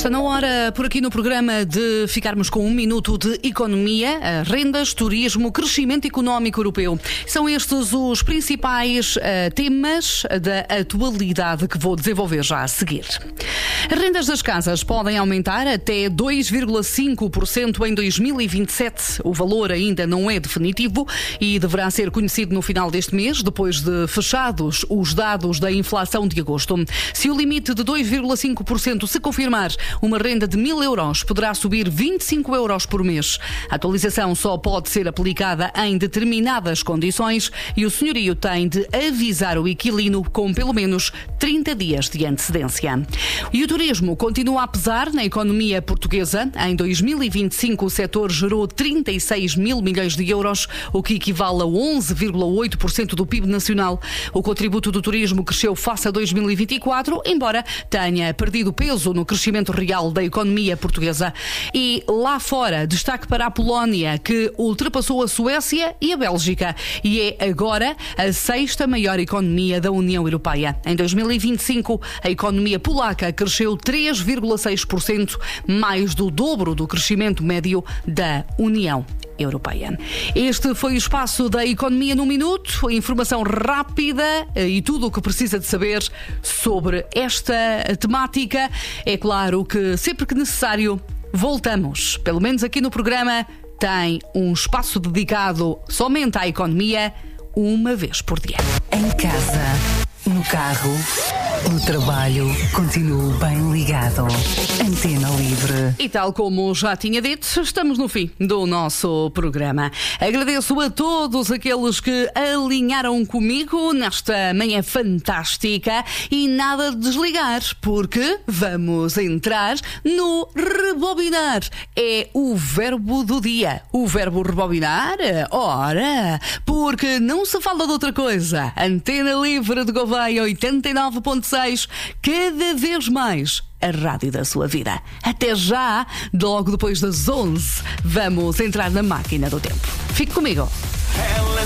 Está na hora, por aqui no programa, de ficarmos com um minuto de economia, rendas, turismo, crescimento económico europeu. São estes os principais temas da atualidade que vou desenvolver já a seguir. As rendas das casas podem aumentar até 2,5% em 2027. O valor ainda não é definitivo e deverá ser conhecido no final deste mês, depois de fechados os dados da inflação de agosto. Se o limite de 2,5% se confirmar, uma renda de 1.000 euros poderá subir 25 euros por mês. A atualização só pode ser aplicada em determinadas condições e o senhorio tem de avisar o inquilino com pelo menos 30 dias de antecedência. E o turismo continua a pesar na economia portuguesa. Em 2025 o setor gerou 36 mil milhões de euros, o que equivale a 11,8% do PIB nacional. O contributo do turismo cresceu face a 2024, embora tenha perdido peso no crescimento real da economia portuguesa. E lá fora, destaque para a Polónia, que ultrapassou a Suécia e a Bélgica e é agora a sexta maior economia da União Europeia. Em 2025, a economia polaca cresceu 3,6%, mais do dobro do crescimento médio da União Europeia. Este foi o espaço da Economia num Minuto. Informação rápida e tudo o que precisa de saber sobre esta temática. É claro que sempre que necessário voltamos, pelo menos aqui no programa, tem um espaço dedicado somente à economia, uma vez por dia. Em casa, no carro, no trabalho, continuo bem ligado. Antena Livre. E tal como já tinha dito, estamos no fim do nosso programa. Agradeço a todos aqueles que alinharam comigo nesta manhã fantástica e nada de desligar, porque vamos entrar no rebobinar. É o verbo do dia. O verbo rebobinar, ora, porque não se fala de outra coisa. Antena Livre de Gouveia 89.6, cada vez mais a rádio da sua vida. Até já, logo depois das 11, vamos entrar na máquina do tempo. Fique comigo.